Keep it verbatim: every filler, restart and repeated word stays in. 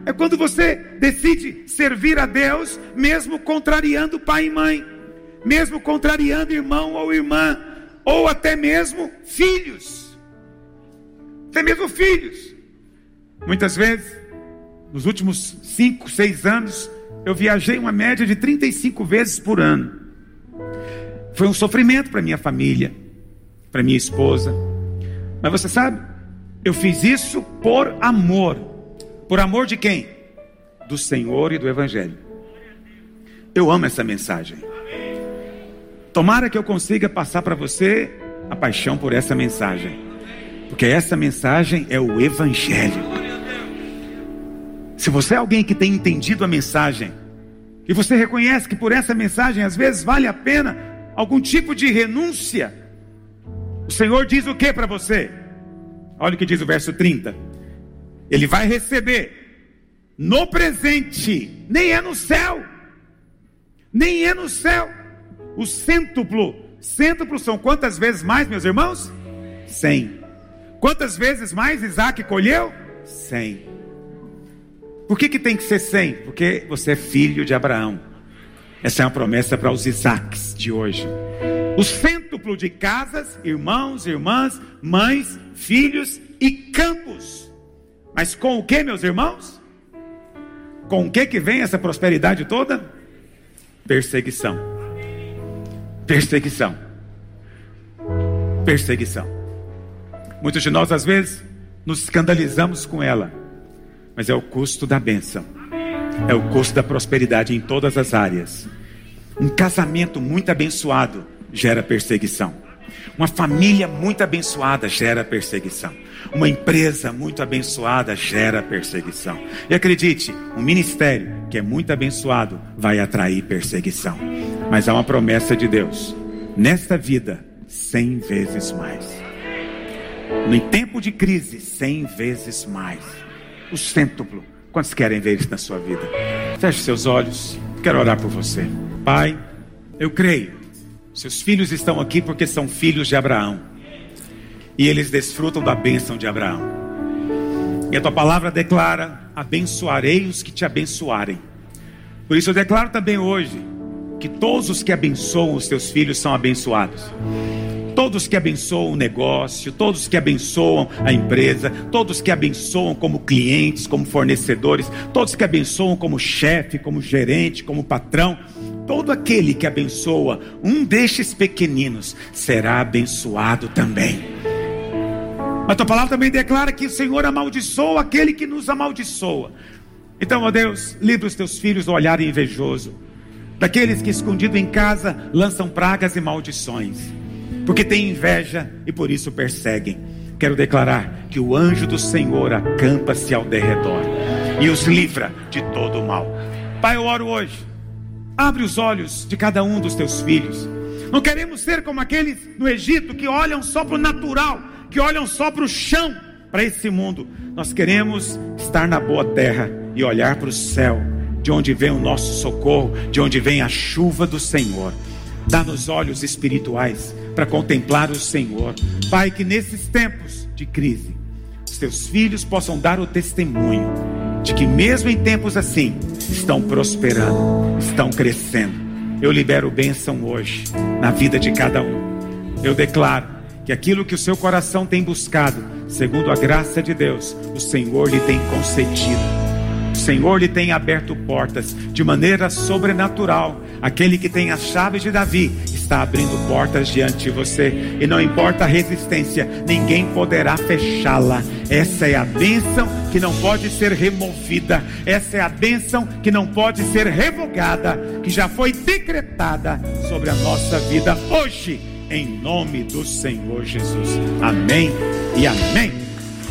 é quando você decide servir a Deus, mesmo contrariando pai e mãe, mesmo contrariando irmão ou irmã, ou até mesmo filhos, até mesmo filhos. Muitas vezes, nos últimos cinco, seis anos, eu viajei uma média de trinta e cinco vezes por ano. Foi um sofrimento para minha família, para minha esposa. Mas você sabe, eu fiz isso por amor. Por amor de quem? Do Senhor e do Evangelho. Eu amo essa mensagem. Tomara que eu consiga passar para você a paixão por essa mensagem, porque essa mensagem é o Evangelho. Se você é alguém que tem entendido a mensagem, e você reconhece que por essa mensagem às vezes vale a pena algum tipo de renúncia, o Senhor diz o que para você? Olha o que diz o verso trinta. Ele vai receber no presente, nem é no céu, nem é no céu, o cêntuplo. Cêntuplo são quantas vezes mais, meus irmãos? Cem. Quantas vezes mais Isaac colheu? Cem. Por que que tem que ser cem? Porque você é filho de Abraão. Essa é uma promessa para os Isaques de hoje. O cêntuplo de casas, irmãos, irmãs, mães, filhos e campos. Mas com o que, meus irmãos? Com o que que vem essa prosperidade toda? Perseguição. Perseguição. Perseguição. Muitos de nós às vezes nos escandalizamos com ela, mas é o custo da bênção, é o custo da prosperidade em todas as áreas. Um casamento muito abençoado gera perseguição. Uma família muito abençoada gera perseguição. Uma empresa muito abençoada gera perseguição. E acredite, um ministério que é muito abençoado vai atrair perseguição. Mas há uma promessa de Deus: nesta vida, cem vezes mais. No tempo de crise, cem vezes mais. O cêntuplo. Quantos querem ver isso na sua vida? Feche seus olhos. Quero orar por você. Pai, eu creio. Seus filhos estão aqui porque são filhos de Abraão. E eles desfrutam da bênção de Abraão. E a tua palavra declara: abençoarei os que te abençoarem. Por isso eu declaro também hoje que todos os que abençoam os teus filhos são abençoados. Todos que abençoam o negócio, todos que abençoam a empresa, todos que abençoam como clientes, como fornecedores, todos que abençoam como chefe, como gerente, como patrão, todo aquele que abençoa um destes pequeninos será abençoado também. A tua palavra também declara que o Senhor amaldiçoa aquele que nos amaldiçoa. Então, ó Deus, livra os teus filhos do olhar invejoso, daqueles que escondido em casa lançam pragas e maldições, porque têm inveja e por isso perseguem. Quero declarar que o anjo do Senhor acampa-se ao derredor e os livra de todo o mal. Pai, eu oro hoje, abre os olhos de cada um dos teus filhos. Não queremos ser como aqueles no Egito que olham só para o natural, que olham só para o chão, para esse mundo. Nós queremos estar na boa terra e olhar para o céu, de onde vem o nosso socorro, de onde vem a chuva do Senhor. Dá-nos olhos espirituais para contemplar o Senhor. Pai, que nesses tempos de crise, os teus filhos possam dar o testemunho de que mesmo em tempos assim, estão prosperando, estão crescendo. Eu libero bênção hoje na vida de cada um. Eu declaro que aquilo que o seu coração tem buscado, segundo a graça de Deus, o Senhor lhe tem concedido. O Senhor lhe tem aberto portas de maneira sobrenatural. Aquele que tem as chaves de Davi está abrindo portas diante de você, e não importa a resistência, ninguém poderá fechá-la. Essa é a bênção que não pode ser removida. Essa é a bênção que não pode ser revogada, que já foi decretada sobre a nossa vida hoje, em nome do Senhor Jesus. Amém e amém.